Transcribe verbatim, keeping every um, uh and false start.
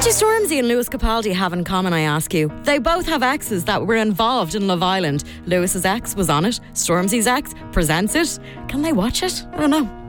What do Stormzy and Lewis Capaldi have in common, I ask you? They both have exes that were involved in Love Island. Lewis's ex was on it. Stormzy's ex presents it. Can they watch it? I don't know.